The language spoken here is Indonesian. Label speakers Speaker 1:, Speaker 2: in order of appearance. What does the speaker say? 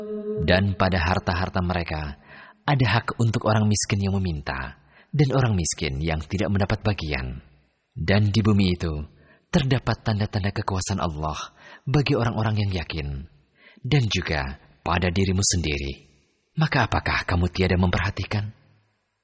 Speaker 1: Dan pada harta-harta mereka, ada hak untuk orang miskin yang meminta, dan orang miskin yang tidak mendapat bagian. Dan di bumi itu, terdapat tanda-tanda kekuasaan Allah bagi orang-orang yang yakin, dan juga pada dirimu sendiri. Maka apakah kamu tiada memperhatikan?